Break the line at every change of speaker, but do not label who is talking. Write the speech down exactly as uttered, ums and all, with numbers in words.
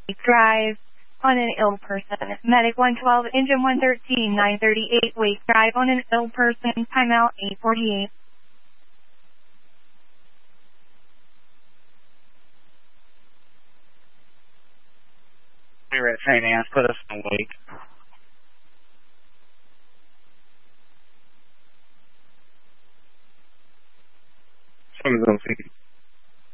drive on an ill person. Medic one twelve, engine one thirteen, nine thirty-eight, wake drive on an ill person, timeout eight forty-eight.
We were at Saint Anne's, put us in wake. Someone's on